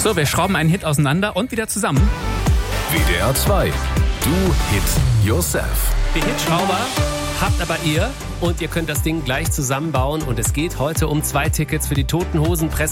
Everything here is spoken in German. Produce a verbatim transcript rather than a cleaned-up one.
So, wir schrauben einen Hit auseinander und wieder zusammen. W D R zwei. Do Hit Yourself. Die Hitschrauber habt aber ihr und ihr könnt das Ding gleich zusammenbauen und es geht heute um zwei Tickets für die Toten Hosen Presse